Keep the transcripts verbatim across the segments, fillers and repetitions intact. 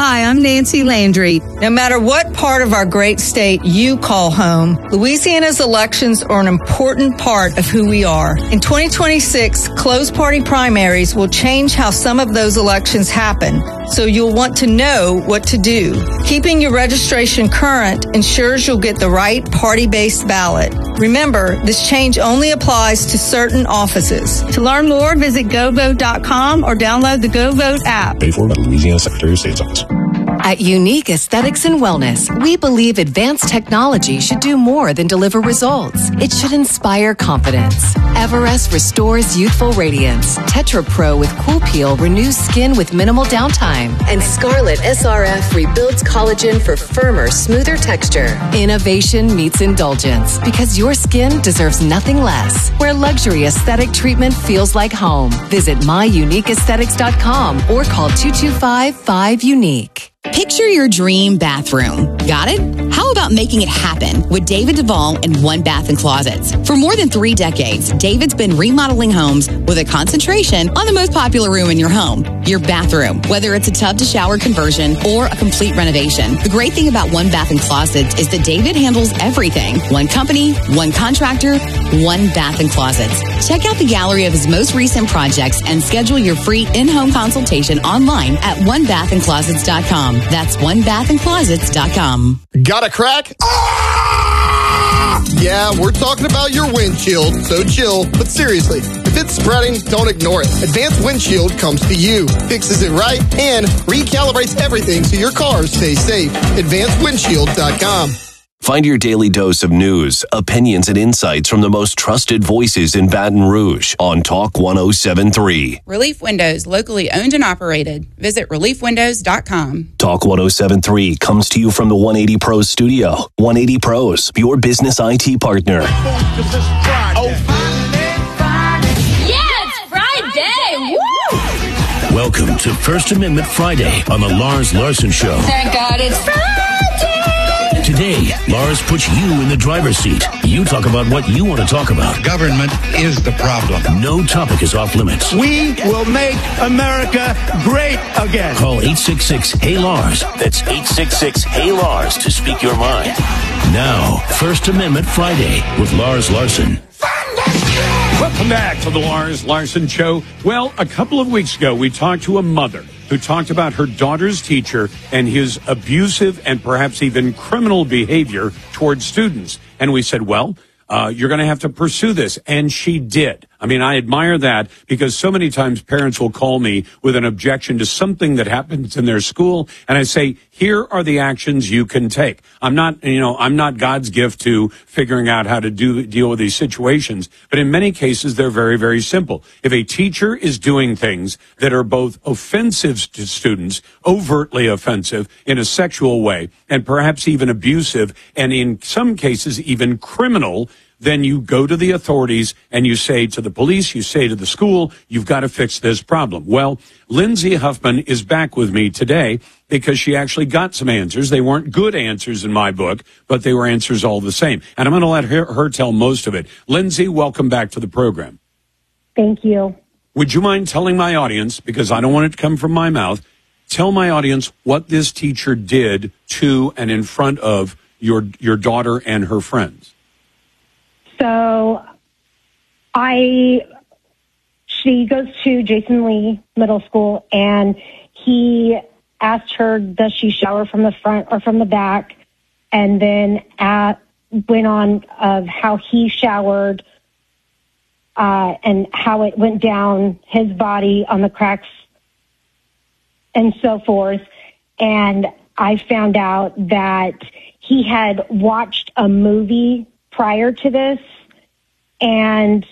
Hi, I'm Nancy Landry. No matter what part of our great state you call home, Louisiana's elections are an important part of who we are. In twenty twenty-six, closed party primaries will change how some of those elections happen, so you'll want to know what to do. Keeping your registration current ensures you'll get the right party-based ballot. Remember, this change only applies to certain offices. To learn more, visit go vote dot com or download the GoVote app. Paid for by the Louisiana Secretary of State's Office. At Unique Aesthetics and Wellness, we believe advanced technology should do more than deliver results. It should inspire confidence. Everest restores youthful radiance. Tetra Pro with Cool Peel renews skin with minimal downtime. And Scarlet S R F rebuilds collagen for firmer, smoother texture. Innovation meets indulgence because your skin deserves nothing less. Where luxury aesthetic treatment feels like home. Visit my unique aesthetics dot com or call two two five, five, unique. Picture your dream bathroom. Got it? How about making it happen with David Duvall and One Bath and Closets? For more than three decades, David's been remodeling homes with a concentration on the most popular room in your home, your bathroom, whether it's a tub to shower conversion or a complete renovation. The great thing about One Bath and Closets is that David handles everything. One company, one contractor, One Bath and Closets. Check out the gallery of his most recent projects and schedule your free in-home consultation online at one bath and closets dot com. That's one bath and closets dot com. Got a crack? Ah! Yeah, we're talking about your windshield, so chill. But seriously, if it's spreading, don't ignore it. Advanced Windshield comes to you, fixes it right, and recalibrates everything so your car stays safe. advanced windshield dot com. Find your daily dose of news, opinions, and insights from the most trusted voices in Baton Rouge on Talk one oh seven three. Relief Windows, locally owned and operated. Visit relief windows dot com. Talk one oh seven three comes to you from the one eighty Pros studio. one eighty Pros, your business I T partner. Yeah, it's Friday! Woo! Welcome to First Amendment Friday on the Lars Larson Show. Thank God it's Friday! Today, Lars puts you in the driver's seat. You talk about what you want to talk about. Government is the problem. No topic is off limits. We will make America great again. Call eight six six, Hey Lars. That's eight six six, Hey Lars to speak your mind. Now, First Amendment Friday with Lars Larson. Welcome back to the Lars Larson Show. Well, a couple of weeks ago, we talked to a mother who talked about her daughter's teacher and his abusive and perhaps even criminal behavior towards students. And we said, well, uh, you're going to have to pursue this. And she did. I mean, I admire that because so many times parents will call me with an objection to something that happens in their school. And I say, here are the actions you can take. I'm not, you know, I'm not God's gift to figuring out how to do, deal with these situations. But in many cases, they're very, very simple. If a teacher is doing things that are both offensive to students, overtly offensive in a sexual way, and perhaps even abusive, and in some cases, even criminal, then you go to the authorities and you say to the police, you say to the school, you've got to fix this problem. Well, Lindsay Huffman is back with me today because she actually got some answers. They weren't good answers in my book, but they were answers all the same. And I'm going to let her, her tell most of it. Lindsay, welcome back to the program. Thank you. Would you mind telling my audience, because I don't want it to come from my mouth, tell my audience what this teacher did to and in front of your your daughter and her friends? So I, she goes to Jason Lee Middle School, and he asked her, does she shower from the front or from the back? And then at, went on of how he showered uh, and how it went down his body on the cracks and so forth. And I found out that he had watched a movie prior to this, and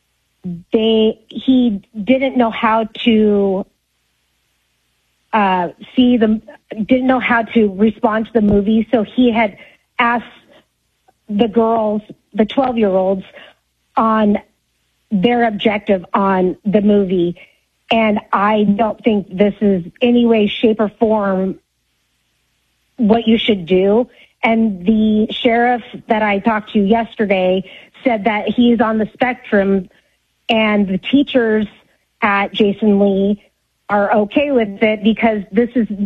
they he didn't know how to uh, see the didn't know how to respond to the movie, so he had asked the girls, the twelve-year-olds, on their objective on the movie. And I don't think this is any way, shape, or form what you should do. And the sheriff that I talked to yesterday said that he's on the spectrum, and the teachers at Jason Lee are okay with it because this is